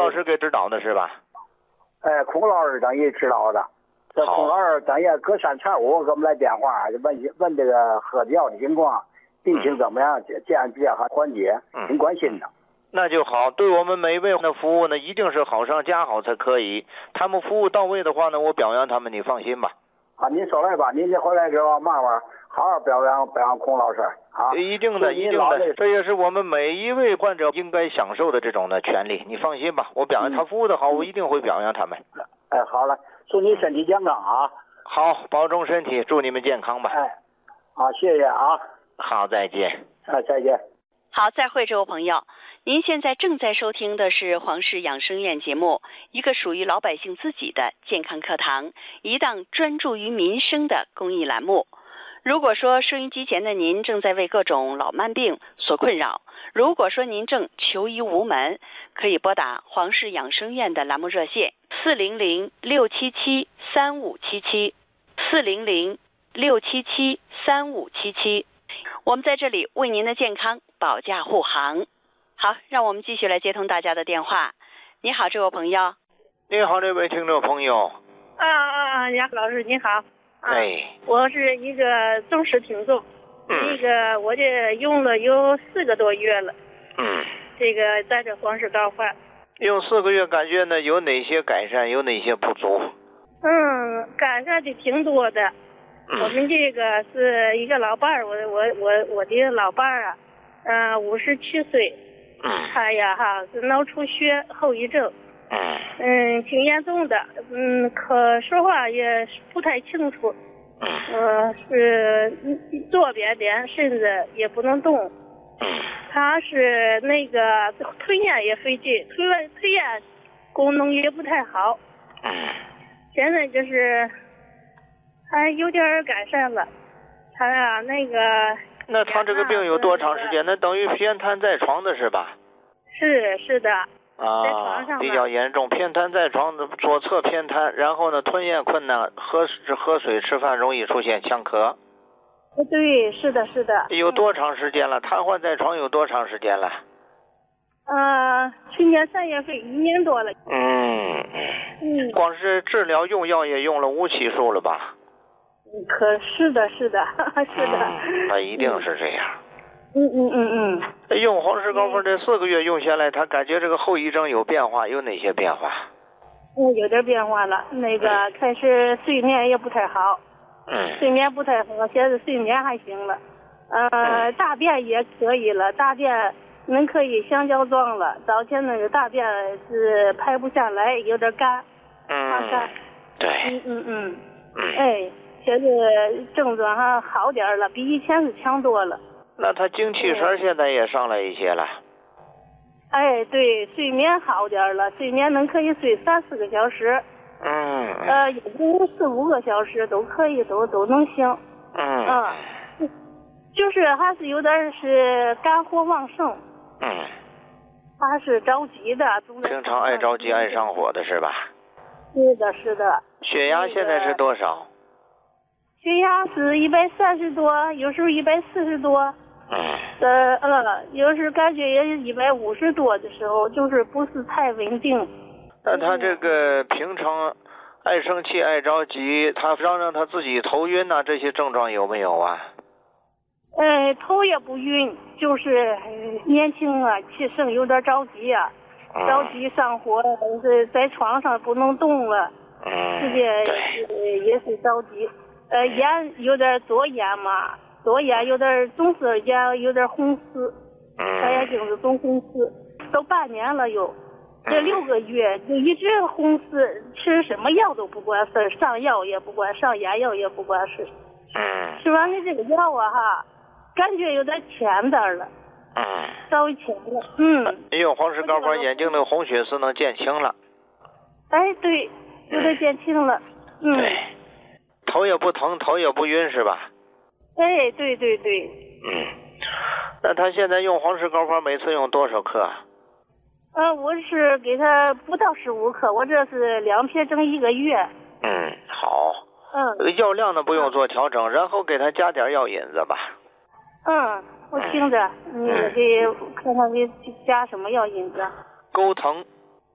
老师给指导的是吧？ 孔老师等于指导的。这孔老师等于隔3差5给我们来电话，问这个喝药的情况，病情怎么样，健康缓解，挺关心的。 那就好，对我们每一位的服务呢，一定是好上加好才可以。他们服务到位的话呢，我表扬他们，你放心吧。 您说来吧，您这回来给我慢慢好好表扬孔老师啊！ 一定的，一定的，这也是我们每一位患者应该享受的这种的权利。你放心吧，我表扬他服务的好，我一定会表扬他们。 好了，祝你身体健康啊！ 好，保重身体，祝你们健康吧。 好，谢谢啊。 好，再见。 再见。 好，再会，这位朋友。您现在正在收听的是黄氏养生院节目，一个属于老百姓自己的健康课堂，一档专注于民生的公益栏目。如果说收音机前的您正在为各种老慢病所困扰，如果说您正求医无门，可以拨打黄氏养生院的栏目热线400-677-3577，400-677-3577，我们在这里为您的健康保驾护航。好，让我们继续来接通大家的电话。你好，这位朋友。 你好，这位听众朋友。 杨老师你好。 我是一个忠实听众。我这用了有4个多月了。这个在这黄氏膏肓。 用4个月，感觉呢有哪些改善，有哪些不足？ 改善的挺多的。我们这个是一个老伴儿，我的老伴儿啊，57岁。他呀是脑出血后遗症。挺严重的。可说话也不太清楚。是左边脸甚至也不能动。他是那个吞咽也费劲，吞咽功能也不太好。现在就是还有点改善了。他呀那他这个病有多长时间？那等于偏瘫在床的是吧？ 是的。在床上比较严重，偏瘫在床的左侧偏瘫，然后呢吞咽困难，喝水吃饭容易出现呛咳。 对，是的。 有多长时间了？瘫痪在床有多长时间了？ 去年3月份1年多了。 光是治疗用药也用了5起数了吧？ 可是的。 那一定是这样。 用黄氏膏肓这4个月用下来，他感觉这个后遗症有变化，有哪些变化？ 有点变化了。开始睡眠也不太好。睡眠不太好，现在睡眠还行了。大便也可以了，大便可以香蕉状了。早前那个大便是排不下来，有点干。干。 对。 现在症状还好点了，比以前是强多了。 那他精气神现在也上来一些了。 对，睡眠好点了，睡眠可以睡3-4个小时。有4-5个小时都可以，都能行。就是还是有点是肝火旺盛。还是着急的， 经常爱着急爱上火的是吧？ 是的。 血压现在是多少？ 血压是130多，有时候140多。有时感觉也150多的时候，就是不是太稳定。 那他这个平常爱生气爱着急，他让他自己头晕啊，这些症状有没有啊？ 头也不晕，就是年轻啊，气盛有点着急啊。着急上火，在床上不能动了。直接也是着急。眼有点左眼嘛，左眼有点总是眼有点红丝。小眼睛子总红丝，都半年了有。这6个月就一直红丝，吃什么药都不管事，上药也不管，上眼药也不管事。吃完了这个药啊感觉有点浅点了。稍微浅了。 用黄氏膏肓，眼睛的红血丝能减轻了。 对，有点减轻了。 对。头也不疼，头也不晕是吧？ 对。 那他现在用黄氏膏肓每次用多少克？ 我是给他不到15克，我这是2片整1个月。 好。药量呢不用做调整，然后给他加点药引子吧。 我听着，你给看看给加什么药引子？ 钩藤。